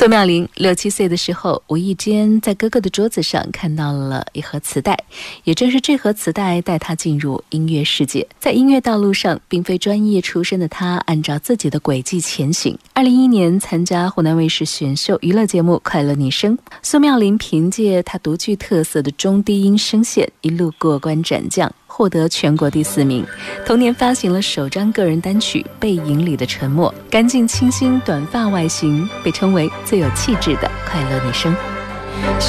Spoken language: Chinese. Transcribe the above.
宋妙龄6、7岁的时候，无意间在哥哥的桌子上看到了一盒磁带，也正是这盒磁带带他进入音乐世界。在音乐道路上，并非专业出身的他，按照自己的轨迹前行。2011年参加湖南卫视选秀娱乐节目《快乐女声》，宋妙龄凭借她独具特色的中低音声线，一路过关斩将，获得全国第4名。同年发行了首张个人单曲《背影里的沉默》，干净清新短发外形，被称为最有气质的快乐女声。